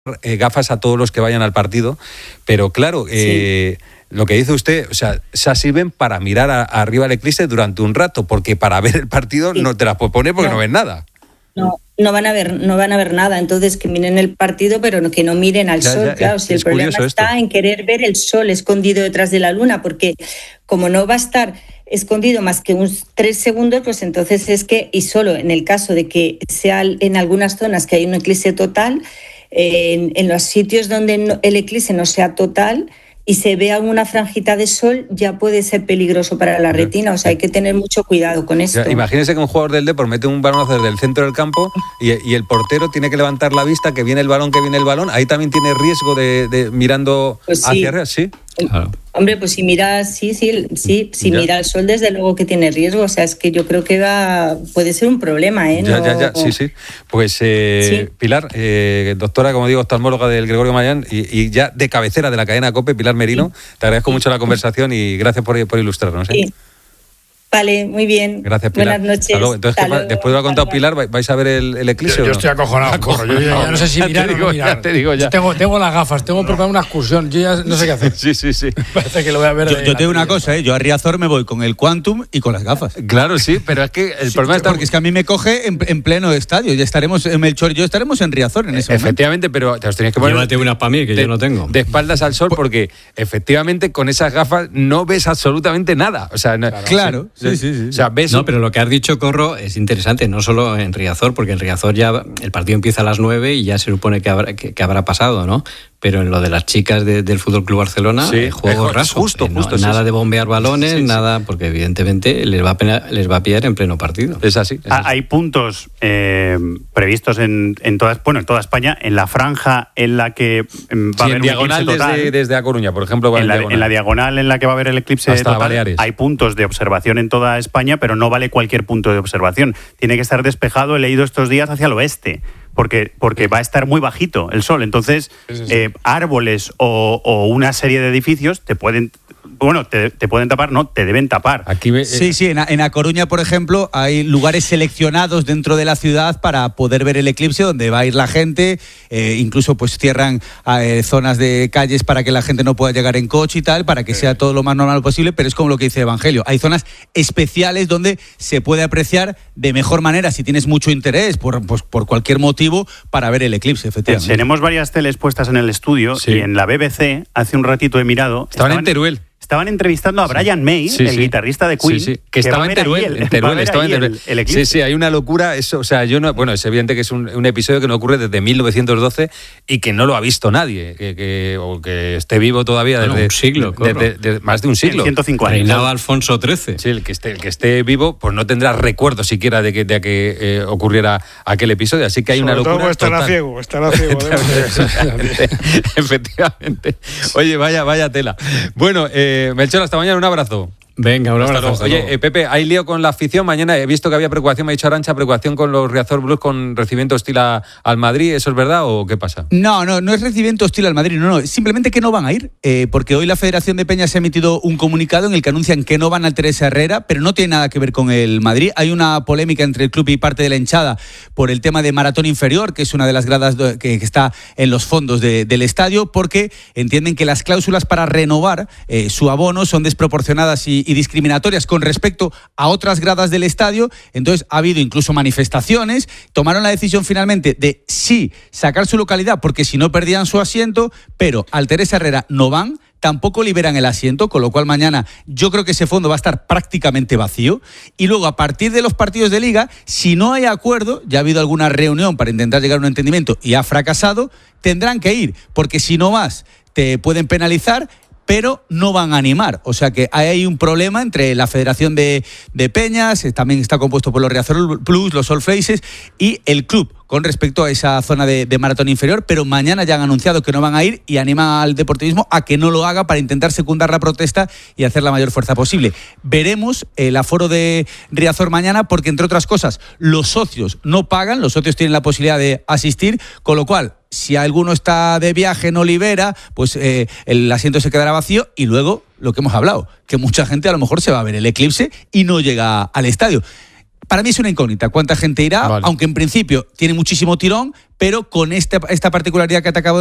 gafas a todos los que vayan al partido, pero claro, lo que dice usted, o sea, esas sirven para mirar arriba el eclipse durante un rato, porque para ver el partido no te las puedes poner porque no ves nada. No van a ver nada, entonces que miren el partido, pero que no miren al sol, claro. Si el problema está en querer ver el sol escondido detrás de la luna, porque como no va a estar escondido más que unos 3 segundos, pues entonces es que, y solo en el caso de que sea en algunas zonas que hay un eclipse total, en los sitios donde el eclipse no sea total y se vea una franjita de sol, ya puede ser peligroso para la retina. O sea, hay que tener mucho cuidado con esto. Imagínense que un jugador del Depor mete un balonazo desde el centro del campo y el portero tiene que levantar la vista, que viene el balón, ahí también tiene riesgo de mirando hacia arriba, ¿sí? Claro. Hombre, pues si mira, mira el sol, desde luego que tiene riesgo. O sea, es que yo creo que puede ser un problema, ¿eh? Sí. Pues Pilar, doctora, como digo, oftalmóloga del Gregorio Marañón y ya de cabecera de la cadena COPE, Pilar Merino, te agradezco mucho la conversación y gracias por ilustrarnos, ¿eh? Sí. Vale, muy bien. Gracias, Pilar. Buenas noches. Entonces, después de lo que ha contado Pilar, ¿vais a ver el eclipse? Yo estoy acojonado. Yo ya no sé si mirar o no mirar. Te digo ya. Tengo las gafas, tengo preparado una excursión. Yo ya no sé qué hacer. Sí. Parece que lo voy a ver. Yo te digo una cosa, yo a Riazor me voy con el Quantum y con las gafas. Claro, sí, pero es que el problema está... Porque es que a mí me coge en pleno estadio. Ya estaremos en Melchor y yo estaremos en Riazor en ese momento. Efectivamente, pero te los tenías que poner... Llévate una para mí, que yo no tengo. De espaldas al sol, porque efectivamente con esas gafas no ves absolutamente nada. O sea, claro. Sí. O sea, No, pero lo que has dicho, Corro, es interesante, no solo en Riazor, porque en Riazor ya el partido empieza a las 9 y ya se supone que habrá pasado, ¿no? Pero en lo de las chicas del FC Barcelona, juego raso. Justo, nada de bombear balones, nada, porque evidentemente les va a pillar en pleno partido. Es así. Hay puntos previstos en toda España, en la franja en la que va a haber un diagonal eclipse total. Desde A Coruña, por ejemplo. En la diagonal en la que va a haber el eclipse hasta total, Baleares. hay puntos de observación en toda España, pero no vale cualquier punto de observación. Tiene que estar despejado, he leído estos días, hacia el oeste. Porque va a estar muy bajito el sol. Entonces, árboles o una serie de edificios te pueden tapar, no, te deben tapar. Sí, en A Coruña, por ejemplo, hay lugares seleccionados dentro de la ciudad para poder ver el eclipse, donde va a ir la gente, incluso pues cierran zonas de calles para que la gente no pueda llegar en coche y tal, para que sea todo lo más normal posible, pero es como lo que dice Evangelio, hay zonas especiales donde se puede apreciar de mejor manera, si tienes mucho interés, por cualquier motivo, para ver el eclipse, efectivamente. Tenemos varias teles puestas en el estudio y en la BBC, hace un ratito he mirado... Estaban en Teruel. Estaban entrevistando a Brian May, el guitarrista de Queen, que estaba en Teruel. Estaba en Teruel. El eclipse. Sí, hay una locura. Eso, o sea, es evidente que es un episodio que no ocurre desde 1912 y que no lo ha visto nadie, o que esté vivo todavía desde un siglo, desde más de un siglo. 150 años. Reinaba Alfonso XIII. Sí, el que esté vivo, pues no tendrá recuerdo siquiera de que ocurriera aquel episodio. Así que hay una locura. Estará ciego. Efectivamente. Oye, vaya tela. Bueno, Melchor, hasta mañana, un abrazo. Venga, un abrazo. Oye, Pepe, hay lío con la afición. Mañana he visto que había preocupación, me ha dicho Arantxa, preocupación con los Riazor Blues con recibimiento hostil al Madrid. ¿Eso es verdad o qué pasa? No es recibimiento hostil al Madrid, no. Simplemente que no van a ir, porque hoy la Federación de Peñas ha emitido un comunicado en el que anuncian que no van al Teresa Herrera, pero no tiene nada que ver con el Madrid. Hay una polémica entre el club y parte de la hinchada por el tema de Maratón Inferior, que es una de las gradas que está en los fondos del estadio, porque entienden que las cláusulas para renovar su abono son desproporcionadas y discriminatorias con respecto a otras gradas del estadio. Entonces ha habido incluso manifestaciones, tomaron la decisión finalmente de sí sacar su localidad porque si no perdían su asiento, pero al Teresa Herrera no van, tampoco liberan el asiento, con lo cual mañana yo creo que ese fondo va a estar prácticamente vacío. Y luego, a partir de los partidos de Liga, si no hay acuerdo, ya ha habido alguna reunión para intentar llegar a un entendimiento y ha fracasado, tendrán que ir, porque si no vas, te pueden penalizar, pero no van a animar. O sea que hay un problema entre la Federación de Peñas, también está compuesto por los Riazor Plus, los All Faces y el club con respecto a esa zona de maratón inferior, pero mañana ya han anunciado que no van a ir y animan al deportivismo a que no lo haga para intentar secundar la protesta y hacer la mayor fuerza posible. Veremos el aforo de Riazor mañana porque, entre otras cosas, los socios no pagan, los socios tienen la posibilidad de asistir, con lo cual, si alguno está de viaje, no libera, pues el asiento se quedará vacío y luego, lo que hemos hablado, que mucha gente a lo mejor se va a ver el eclipse y no llega al estadio. para mí es una incógnita cuánta gente irá, aunque en principio tiene muchísimo tirón, pero con esta particularidad que te acabo de